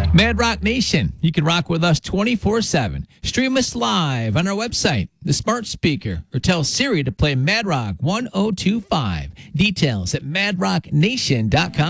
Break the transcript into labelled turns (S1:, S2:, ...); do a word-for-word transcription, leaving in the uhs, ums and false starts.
S1: Mad Rock Nation, you can rock with us twenty-four seven. Stream us live on our website, the smart speaker, or tell Siri to play Mad Rock ten twenty-five. Details at mad rock nation dot com.